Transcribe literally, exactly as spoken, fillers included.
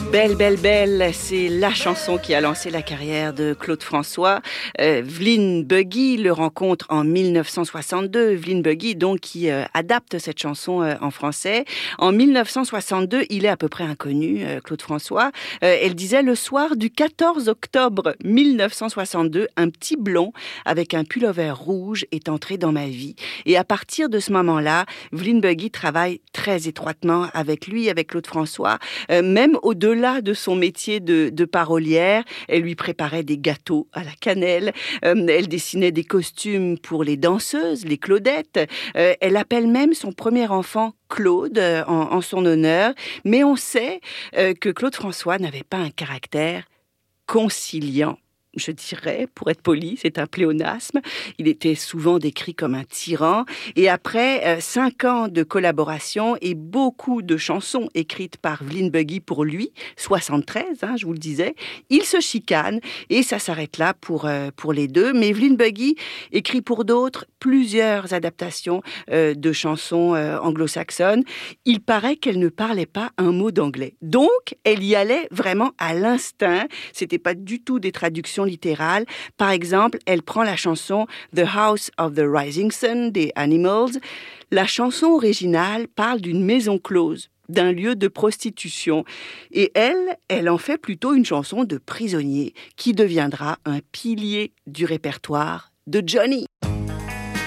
Belle, belle, belle, c'est la chanson qui a lancé la carrière de Claude François. Euh, Evelyn Buggy le rencontre en dix-neuf cent soixante-deux. Evelyn Buggy, donc, qui euh, adapte cette chanson euh, en français. En dix-neuf cent soixante-deux, il est à peu près inconnu, euh, Claude François. Euh, elle disait le soir du quatorze octobre mille neuf cent soixante-deux, un petit blond avec un pullover rouge est entré dans ma vie. Et à partir de ce moment-là, Evelyn Buggy travaille très étroitement avec lui, avec Claude François, euh, même au-delà de son métier de, de parolière. Elle lui préparait des gâteaux à la cannelle, euh, elle dessinait des costumes pour les danseuses, les Claudettes, euh, elle appelle même son premier enfant Claude euh, en, en son honneur, mais on sait euh, que Claude François n'avait pas un caractère conciliant. Je dirais, pour être poli, c'est un pléonasme. Il était souvent décrit comme un tyran. Et après euh, cinq ans de collaboration et beaucoup de chansons écrites par Evelyn Buggy pour lui, soixante-treize, hein, je vous le disais, il se chicane et ça s'arrête là pour, euh, pour les deux. Mais Evelyn Buggy écrit pour d'autres plusieurs adaptations euh, de chansons euh, anglo-saxonnes. Il paraît qu'elle ne parlait pas un mot d'anglais. Donc, elle y allait vraiment à l'instinct. C'était pas du tout des traductions littérale. Par exemple, elle prend la chanson The House of the Rising Sun des Animals. La chanson originale parle d'une maison close, d'un lieu de prostitution. Et elle, elle en fait plutôt une chanson de prisonnier qui deviendra un pilier du répertoire de Johnny.